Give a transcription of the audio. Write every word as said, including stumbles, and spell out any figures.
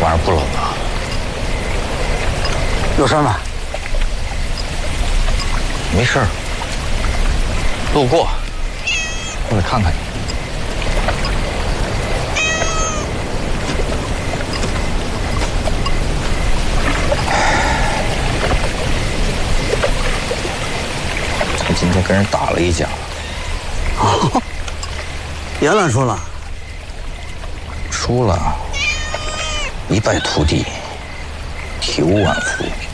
晚上不冷啊？ 有事吗？ 没事儿，路过，过来看看你。我今天跟人打了一架。 哦，别乱说了。 输了，一败涂地，体无完肤。